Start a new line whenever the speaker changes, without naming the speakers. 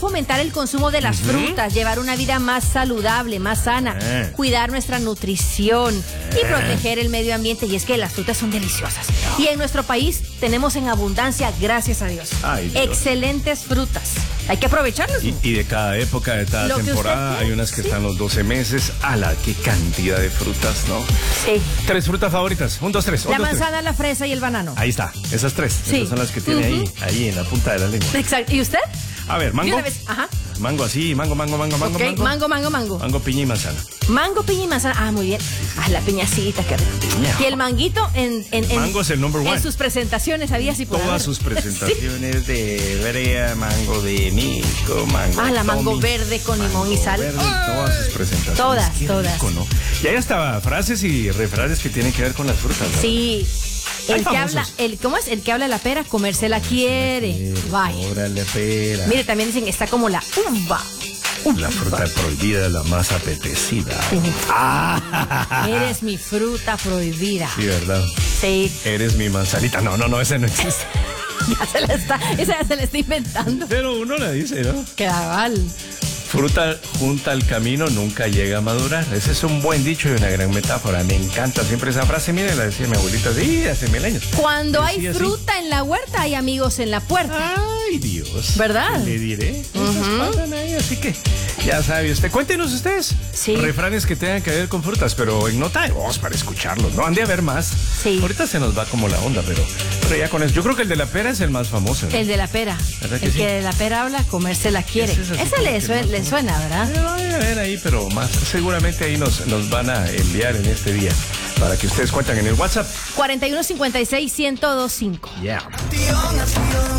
fomentar el consumo de las frutas, llevar una vida más saludable, más sana, cuidar nuestra nutrición y proteger el medio ambiente. Y es que las frutas son deliciosas. Y en nuestro país tenemos en abundancia, gracias a Dios, excelentes frutas. Hay que aprovecharlas.
Y de cada época, de cada temporada, hay unas que están los 12 meses. ¡Ala, qué cantidad de frutas!, ¿no?
Sí.
3 frutas favoritas. 1, 2, 3.
La manzana, la fresa y el banano.
Ahí está, esas 3.
Sí.
Esas son las que tiene ahí en la punta de la lengua.
Exacto. ¿Y usted?
A ver, mango.
Una vez. Ajá.
Mango así, mango.
Okay. Mango.
Mango, piña y manzana.
Mango, piña y manzana. Ah, muy bien. Ah, la piñacita, qué rico. Y el manguito
Mango es el number one.
En sus presentaciones, había así por
Todas sus presentaciones de brea, mango de mico, mango.
Ah, la mango verde con limón y sal.
Verde, todas sus presentaciones.
Todas.
Rico, ¿no? Y ahí hasta frases y refranes que tienen que ver con las frutas, ¿no?
Sí. ¿Cómo es? El que habla la pera, comerse la quiere. Vaya.
Órale, pera.
Mire, también dicen, está como la uva.
La fruta prohibida, la más apetecida.
Eres mi fruta prohibida.
Sí, ¿verdad?
Sí.
Eres mi manzanita. No, ese no existe.
Esa ya se la está inventando.
Pero uno la dice, ¿no?
Cabal.
Fruta junta al camino nunca llega a madurar. Ese es un buen dicho y una gran metáfora. Me encanta siempre esa frase. Mire, la decía mi abuelita hace 1000 años.
Cuando hay fruta en la huerta, hay amigos en la puerta.
Ay, Dios.
¿Verdad?
Le diré. Esas pasan ahí, así que ya sabe usted. Cuéntenos ustedes.
Sí.
Refranes que tengan que ver con frutas, pero en nota de voz para escucharlos, ¿no? Han de haber más.
Sí.
Ahorita se nos va como la onda, pero ya con eso. Yo creo que el de la pera es el más famoso, ¿no?
El de la pera.
Que
que de la pera habla, comerse la quiere. Esa le suena, ¿verdad?
Lo van a ver ahí, pero más seguramente ahí nos van a enviar en este día para que ustedes cuenten en el WhatsApp.
4156-1025.
Yeah.